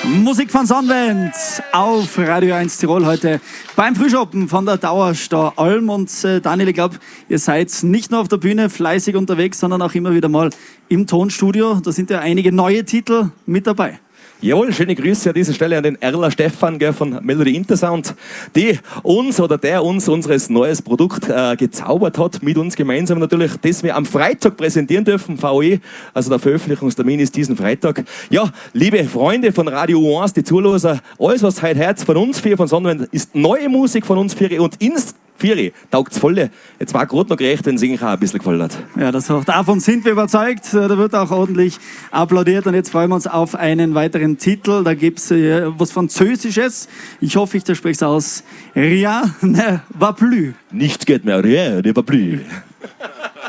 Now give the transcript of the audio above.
Musik von Sonnenwend auf Radio 1 Tirol heute beim Frühschoppen von der Dauerstau Alm. Und Daniel, ich glaube, ihr seid nicht nur auf der Bühne fleißig unterwegs, sondern auch immer wieder mal im Tonstudio. Da sind ja einige neue Titel mit dabei. Jawohl, schöne Grüße an dieser Stelle an den Erler Stefan von Melody Intersound, der uns unseres neues Produkt gezaubert hat, mit uns gemeinsam natürlich, das wir am Freitag präsentieren dürfen, VOE, also der Veröffentlichungstermin ist diesen Freitag. Ja, liebe Freunde von Radio 1, die Zuhörer, alles was heute hört von uns vier von Sonnenwend ist neue Musik von uns vier und Vieri, taugt's volle. Jetzt war gerade noch gerecht, wenn es auch ein bisschen gefallen hat. Ja, davon sind wir überzeugt. Da wird auch ordentlich applaudiert. Und jetzt freuen wir uns auf einen weiteren Titel. Da gibt es was Französisches. Ich hoffe, ich spreche es aus. Rien ne va plus. Nichts geht mehr. Rien ne va plus.